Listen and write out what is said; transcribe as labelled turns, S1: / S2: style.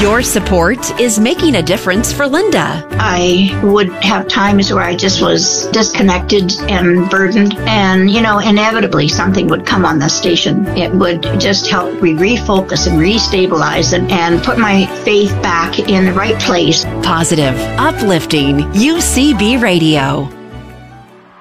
S1: Your support is making a difference for Linda.
S2: I would have times where I just was disconnected and burdened, and, inevitably something would come on the station. It would just help me refocus and restabilize and put my faith back in the right place.
S1: Positive, uplifting UCB Radio.